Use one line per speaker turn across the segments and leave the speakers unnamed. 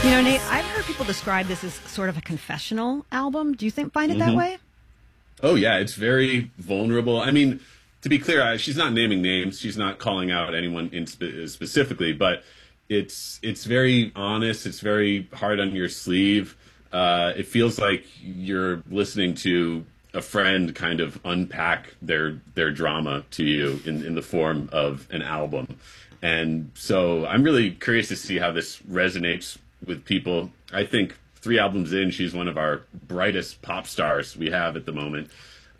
You know, Nate, I've heard people describe this as sort of a confessional album. Do you find it that way?
Oh yeah, it's very vulnerable. I mean, to be clear, she's not naming names. She's not calling out anyone specifically, but it's very honest. It's very hard on your sleeve. It feels like you're listening to a friend kind of unpack their drama to you in the form of an album. And so I'm really curious to see how this resonates with people. I think 3 albums in, she's one of our brightest pop stars we have at the moment.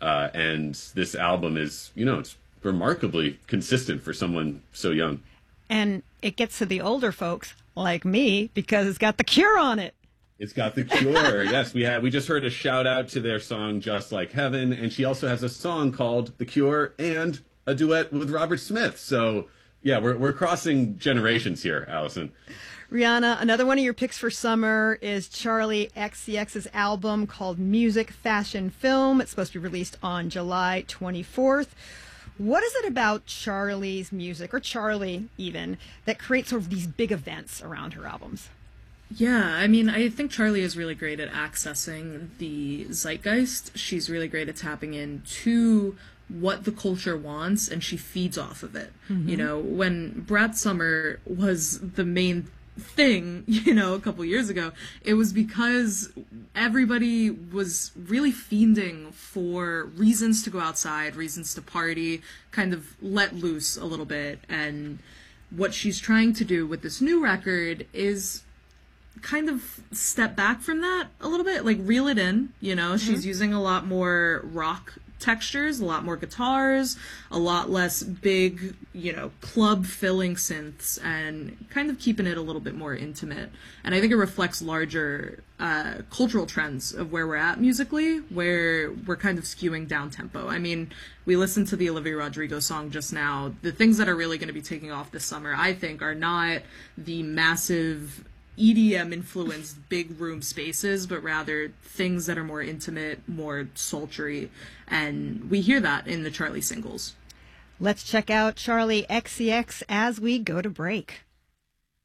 And this album is, it's remarkably consistent for someone so young.
And it gets to the older folks like me because it's got The Cure on it.
It's got The Cure. Yes, we just heard a shout out to their song Just Like Heaven, and she also has a song called The Cure and a duet with Robert Smith. So yeah, we're crossing generations here, Allison.
Rihanna, another one of your picks for summer is Charli XCX's album called Music, Fashion, Film. It's supposed to be released on July 24th. What is it about Charli's music, or Charli even, that creates sort of these big events around her albums?
Yeah, I mean, I think Charli is really great at accessing the zeitgeist. She's really great at tapping into what the culture wants, and she feeds off of it. Mm-hmm. You know, when Brat Summer was the main thing, a couple years ago, it was because everybody was really fiending for reasons to go outside, reasons to party, kind of let loose a little bit. And what she's trying to do with this new record is kind of step back from that a little bit, like reel it in. She's using a lot more rock textures, a lot more guitars, a lot less big, club filling synths, and kind of keeping it a little bit more intimate. And I think it reflects larger cultural trends of where we're at musically, where we're kind of skewing down tempo. I mean, we listened to the Olivia Rodrigo song just now. The things that are really going to be taking off this summer, I think, are not the massive EDM influenced big room spaces, but rather things that are more intimate, more sultry, and we hear that in the Charli singles.
Let's check out Charli XCX as we go to break.